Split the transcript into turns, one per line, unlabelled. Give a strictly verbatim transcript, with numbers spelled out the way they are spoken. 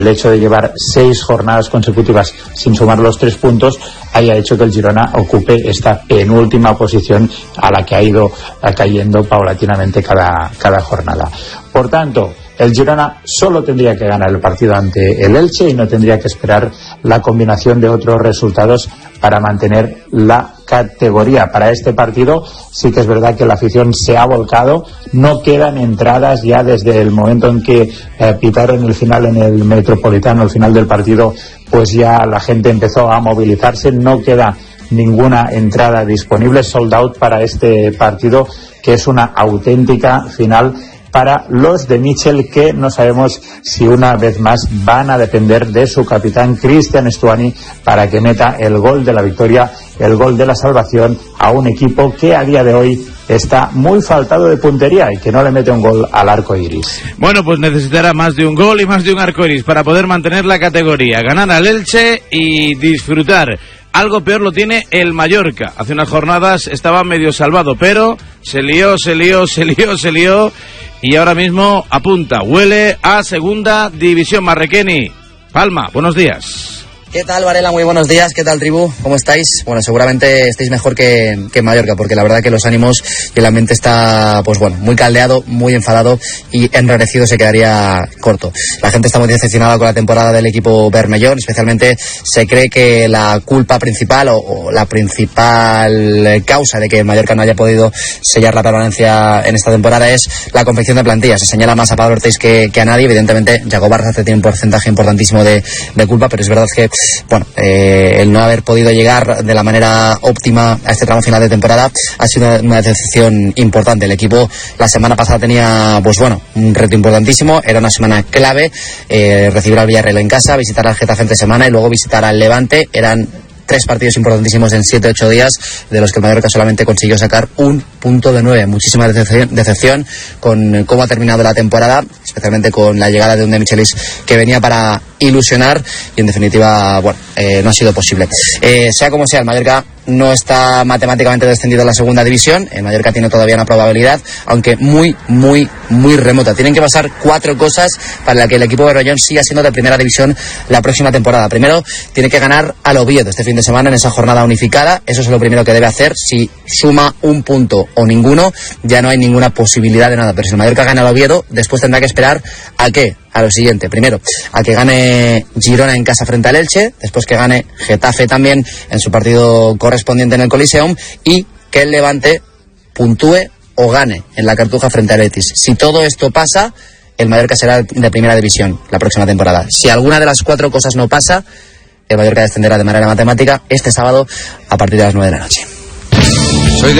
el hecho de llevar seis jornadas consecutivas sin sumar los tres puntos haya hecho que el Girona ocupe esta penúltima posición a la que ha ido cayendo paulatinamente cada, cada jornada. Por tanto, el Girona solo tendría que ganar el partido ante el Elche y no tendría que esperar la combinación de otros resultados para mantener la categoría. Para este partido sí que es verdad que la afición se ha volcado, no quedan entradas ya desde el momento en que eh, pitaron el final en el Metropolitano, el final del partido, pues ya la gente empezó a movilizarse, no queda ninguna entrada disponible, sold out para este partido, que es una auténtica final para los de Michel, que no sabemos si una vez más van a depender de su capitán Cristian Stuani para que meta el gol de la victoria, el gol de la salvación a un equipo que a día de hoy está muy faltado de puntería y que no le mete un gol al arco iris.
Bueno, pues necesitará más de un gol y más de un arco iris para poder mantener la categoría, ganar al Elche y disfrutar. Algo peor lo tiene el Mallorca. Hace unas jornadas estaba medio salvado, pero se lió, se lió, se lió, se lió y ahora mismo apunta, huele a segunda división. Marrequeni, Palma, buenos días.
¿Qué tal, Varela? Muy buenos días. ¿Qué tal, tribu? ¿Cómo estáis? Bueno, seguramente estáis mejor que, que en Mallorca, porque la verdad que los ánimos y el ambiente está, pues bueno, muy caldeado, muy enfadado y enrarecido se quedaría corto. La gente está muy decepcionada con la temporada del equipo Bermellón, especialmente se cree que la culpa principal o, o la principal causa de que Mallorca no haya podido sellar la permanencia en esta temporada es la confección de plantillas. Se señala más a Pablo Ortiz que, que a nadie. Evidentemente, Yago Barraza tiene un porcentaje importantísimo de, de culpa, pero es verdad que bueno, eh, el no haber podido llegar de la manera óptima a este tramo final de temporada ha sido una, una decepción importante. El equipo la semana pasada tenía, pues bueno, un reto importantísimo, era una semana clave, eh, recibir al Villarreal en casa, visitar al Getafe entre semana y luego visitar al Levante. Eran tres partidos importantísimos en siete ocho días, de los que el Mallorca solamente consiguió sacar un punto de nueve. Muchísima decepción, decepción con cómo ha terminado la temporada, especialmente con la llegada de un de Michelis que venía para ilusionar y en definitiva, bueno, eh, no ha sido posible. Eh, sea como sea, el Mallorca no está matemáticamente descendido a la segunda división. El Mallorca tiene todavía una probabilidad, aunque muy, muy, muy remota. Tienen que pasar cuatro cosas para que el equipo de Bermellón siga siendo de primera división la próxima temporada. Primero, tiene que ganar al Oviedo este fin de semana en esa jornada unificada. Eso es lo primero que debe hacer. Si suma un punto o ninguno, ya no hay ninguna posibilidad de nada. Pero si el Mallorca gana al Oviedo, después tendrá que esperar ¿a qué? A lo siguiente. Primero, a que gane Girona en casa frente al Elche, después que gane Getafe también en su partido correspondiente en el Coliseum y que el Levante puntúe o gane en la Cartuja frente al Betis. Si todo esto pasa, el Mallorca será de primera división la próxima temporada. Si alguna de las cuatro cosas no pasa, el Mallorca descenderá de manera matemática este sábado a partir de las nueve de la noche.